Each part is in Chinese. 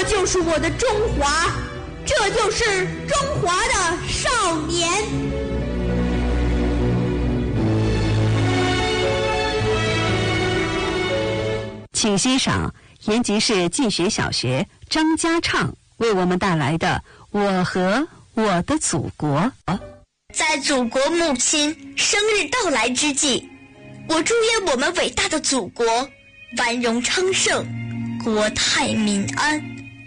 就是我的中华，这就是中华的少年。 请欣赏延吉市进学小学张家畅为我们带来的《我和我的祖国》。 在祖国母亲生日到来之际，我祝愿我们伟大的祖国繁荣昌盛，国泰民安。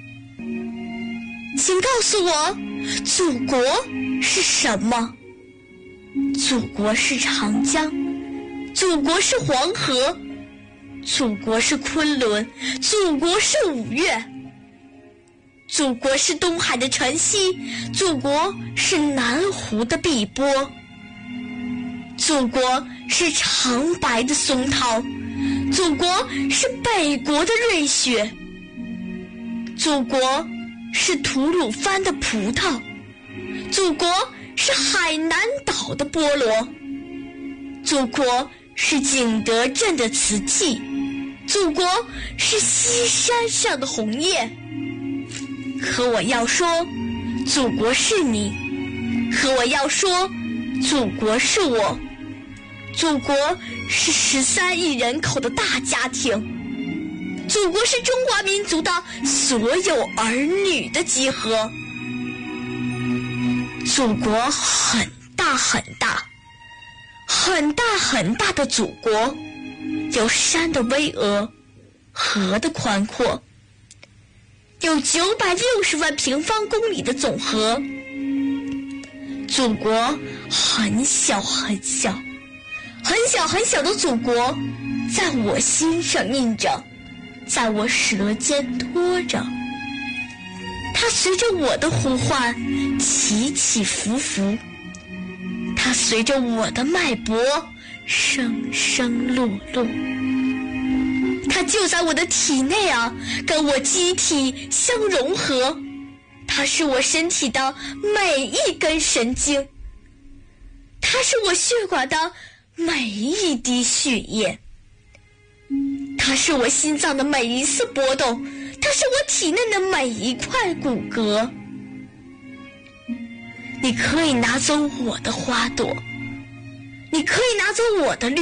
请告诉我，祖国是什么？祖国是长江，祖国是黄河，祖国是昆仑，祖国是五岳，祖国是东海的晨曦，祖国是南湖的碧波，祖国是长白的松涛，祖国是北国的瑞雪，祖国是吐鲁番的葡萄，祖国是海南岛的菠萝，祖国是景德镇的瓷器，祖国是西山上的红叶。和我要说，祖国是你；和我要说，祖国是我。祖国是13亿人口的大家庭，祖国是中华民族的所有儿女的集合。祖国很大很大，很大很大的祖国，有山的巍峨，河的宽阔，有960万平方公里的总和。祖国很小很小，很小很小的祖国，在我心上印着，在我舌尖拖着。它随着我的呼唤起起伏伏，它随着我的脉搏升升落落。它就在我的体内啊，跟我机体相融合。它是我身体的每一根神经，它是我血管的每一滴血液，它是我心脏的每一次波动，它是我体内的每一块骨骼。你可以拿走我的花朵，你可以拿走我的绿